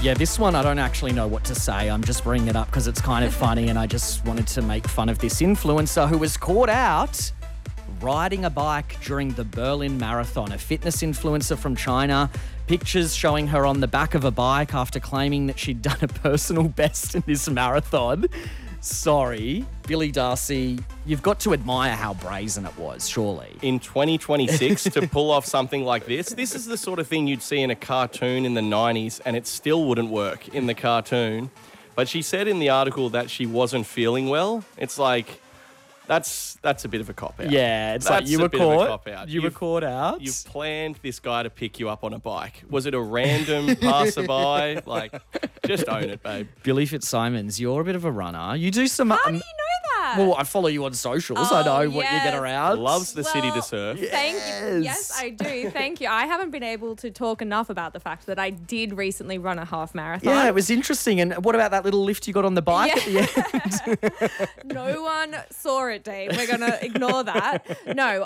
Yeah, this one I don't actually know what to say. I'm just bringing it up because it's kind of funny and I just wanted to make fun of this influencer who was caught out riding a bike during the Berlin Marathon. A fitness influencer from China. Pictures showing her on the back of a bike after claiming that she'd done a personal best in this marathon. Sorry, Billy Darcy, you've got to admire how brazen it was, surely. In 2026, to pull off something like this is the sort of thing you'd see in a cartoon in the 90s, and it still wouldn't work in the cartoon. But she said in the article that she wasn't feeling well. It's like, that's a bit of a cop-out. Yeah, it's That's like you a were bit of a caught. cop-out. You were caught out. You've planned this guy to pick you up on a bike. Was it a random passerby? Like, just own it, babe. Billy Fitzsimons, you're a bit of a runner. You do some... How do you know that? Well, I follow you on socials. I know what you get yes. around. Loves the city to surf. Thank you. Yes, I do. Thank you. I haven't been able to talk enough about the fact that I did recently run a half marathon. Yeah, it was interesting. And what about that little lift you got on the bike at the end? No one saw it, Dave. We're going to ignore that. No,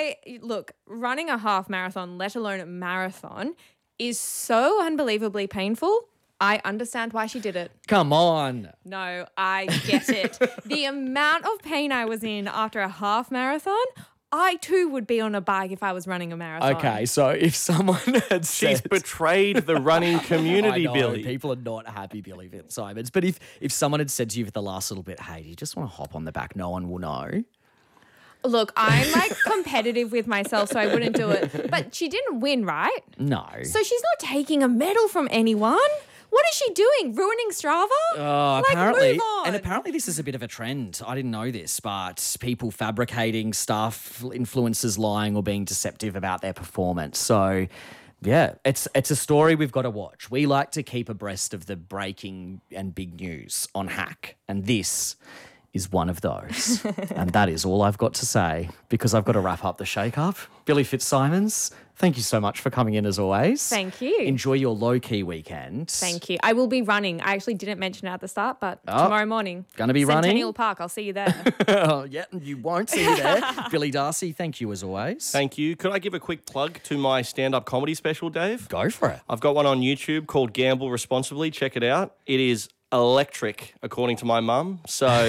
running a half marathon, let alone a marathon, is so unbelievably painful. I understand why she did it. Come on. No, I get it. The amount of pain I was in after a half marathon, I too would be on a bike if I was running a marathon. Okay, so if someone had She's said... betrayed the running community, I know, Billy. people are not happy, Billy Fitzsimons. But if someone had said to you for the last little bit, hey, do you just want to hop on the back? No one will know. Look, I'm like competitive with myself, so I wouldn't do it. But she didn't win, right? No. So she's not taking a medal from anyone. What is she doing? Ruining Strava? Apparently, move on. and apparently this is a bit of a trend. I didn't know this, but people fabricating stuff, influencers lying or being deceptive about their performance. So, yeah, it's a story we've got to watch. We like to keep abreast of the breaking and big news on Hack, and this is one of those. And that is all I've got to say because I've got to wrap up the shake-up. Billy Fitzsimons, thank you so much for coming in as always. Thank you. Enjoy your low-key weekend. Thank you. I will be running. I actually didn't mention it at the start, but tomorrow morning. Gonna be running? Centennial Park. I'll see you there. Oh, yeah, you won't see me there. Billy Darcy, thank you as always. Thank you. Could I give a quick plug to my stand-up comedy special, Dave? Go for it. I've got one on YouTube called Gamble Responsibly. Check it out. It is electric, according to my mum. So,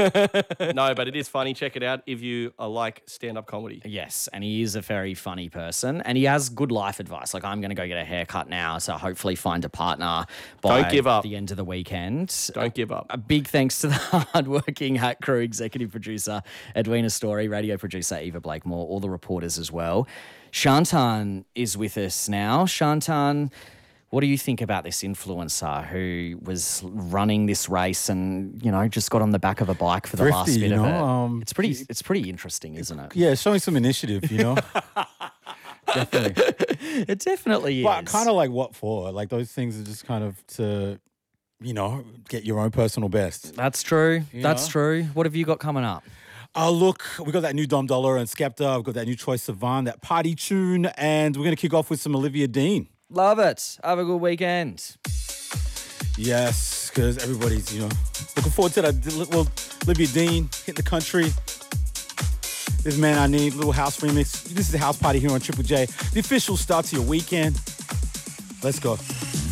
no, but it is funny. Check it out if you like stand-up comedy. Yes, and he is a very funny person and he has good life advice. Like, I'm going to go get a haircut now, so hopefully find a partner by Don't give up. the end of the weekend. Don't give up. A big thanks to the hardworking Hack Crew, executive producer Edwina Story, radio producer Eva Blakemore, all the reporters as well. Shantan is with us now. Shantan, what do you think about this influencer who was running this race and, just got on the back of a bike for the last bit of it? It's pretty interesting, isn't it? Yeah, showing some initiative, Definitely. It definitely is. But kind of like what for? Like those things are just kind of to, get your own personal best. That's true. That's true. What have you got coming up? Look, we got that new Dom Dollar and Skepta. We've got that new Troye Sivan, that party tune, and we're going to kick off with some Olivia Dean. Love it. Have a good weekend. Yes, because everybody's, looking forward to that. Well, Olivia Dean hitting the country. This Man I Need, little house remix. This is a house party here on Triple J. The official start to your weekend. Let's go.